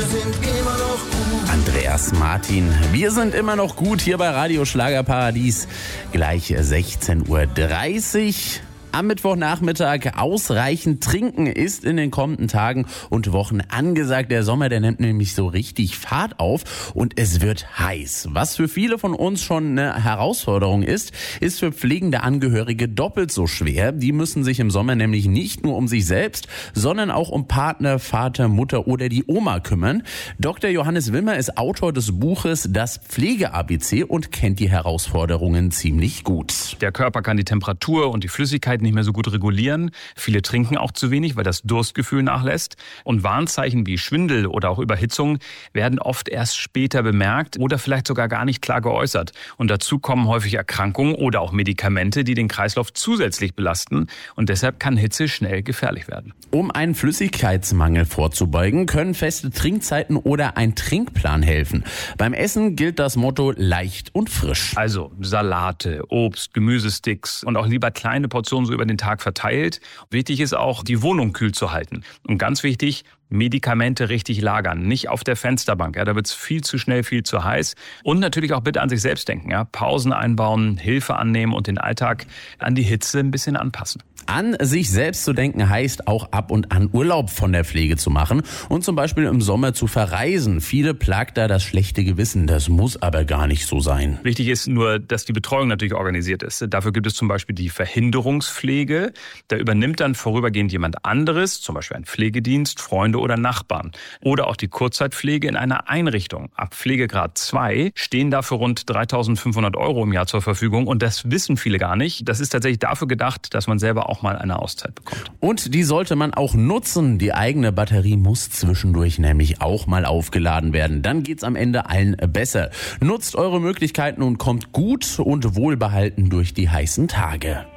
sind immer noch gut. Andreas Martin, wir sind immer noch gut hier bei Radio Schlagerparadies. Gleich 16:30 Uhr. Am Mittwochnachmittag ausreichend trinken ist in den kommenden Tagen und Wochen angesagt. Der Sommer, der nimmt nämlich so richtig Fahrt auf und es wird heiß. Was für viele von uns schon eine Herausforderung ist für pflegende Angehörige doppelt so schwer. Die müssen sich im Sommer nämlich nicht nur um sich selbst, sondern auch um Partner, Vater, Mutter oder die Oma kümmern. Dr. Johannes Wimmer ist Autor des Buches Das Pflege-ABC und kennt die Herausforderungen ziemlich gut. Der Körper kann die Temperatur und die Flüssigkeit nicht mehr so gut regulieren. Viele trinken auch zu wenig, weil das Durstgefühl nachlässt. Und Warnzeichen wie Schwindel oder auch Überhitzung werden oft erst später bemerkt oder vielleicht sogar gar nicht klar geäußert. Und dazu kommen häufig Erkrankungen oder auch Medikamente, die den Kreislauf zusätzlich belasten. Und deshalb kann Hitze schnell gefährlich werden. Um einen Flüssigkeitsmangel vorzubeugen, können feste Trinkzeiten oder ein Trinkplan helfen. Beim Essen gilt das Motto leicht und frisch. Also Salate, Obst, Gemüsesticks und auch lieber kleine Portionen so über den Tag verteilt. Wichtig ist auch, die Wohnung kühl zu halten. Und ganz wichtig, Medikamente richtig lagern, nicht auf der Fensterbank. Ja, da wird es viel zu schnell, viel zu heiß. Und natürlich auch bitte an sich selbst denken. Ja, Pausen einbauen, Hilfe annehmen und den Alltag an die Hitze ein bisschen anpassen. An sich selbst zu denken heißt auch ab und an Urlaub von der Pflege zu machen und zum Beispiel im Sommer zu verreisen. Viele plagt da das schlechte Gewissen. Das muss aber gar nicht so sein. Wichtig ist nur, dass die Betreuung natürlich organisiert ist. Dafür gibt es zum Beispiel die Verhinderungspflege. Da übernimmt dann vorübergehend jemand anderes, zum Beispiel ein Pflegedienst, Freunde oder Nachbarn. Oder auch die Kurzzeitpflege in einer Einrichtung. Ab Pflegegrad 2 stehen dafür rund 3.500 € im Jahr zur Verfügung. Und das wissen viele gar nicht. Das ist tatsächlich dafür gedacht, dass man selber auch mal eine Auszeit bekommt. Und die sollte man auch nutzen. Die eigene Batterie muss zwischendurch nämlich auch mal aufgeladen werden. Dann geht's am Ende allen besser. Nutzt eure Möglichkeiten und kommt gut und wohlbehalten durch die heißen Tage.